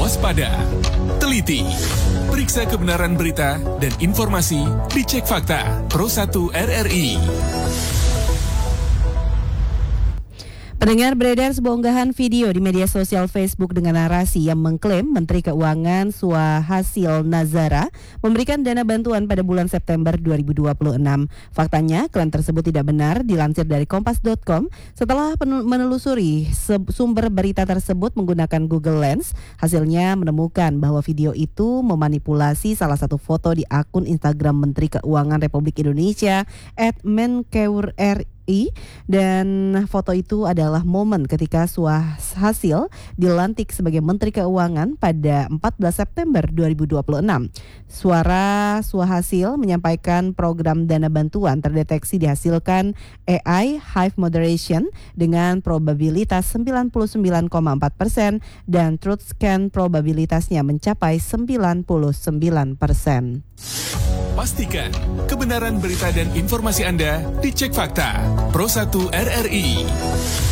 waspada, teliti, periksa kebenaran berita dan informasi dicek fakta. Pro 1 RRI. Pendengar, beredar sebuah unggahan video di media sosial Facebook dengan narasi yang mengklaim Menteri Keuangan Suhasil Nazara memberikan dana bantuan pada bulan September 2026. Faktanya, klaim tersebut tidak benar, dilansir dari Kompas.com. Setelah menelusuri sumber berita tersebut menggunakan Google Lens, hasilnya menemukan bahwa video itu memanipulasi salah satu foto di akun Instagram Menteri Keuangan Republik Indonesia @menkeur.ri. Dan foto itu adalah momen ketika Suhasil dilantik sebagai Menteri Keuangan pada 14 September 2026. Suhasil menyampaikan program dana bantuan terdeteksi dihasilkan AI Hive Moderation dengan probabilitas 99,4% dan Truth Scan probabilitasnya mencapai 99%. Pastikan kebenaran berita dan informasi Anda dicek fakta. Pro 1 RRI.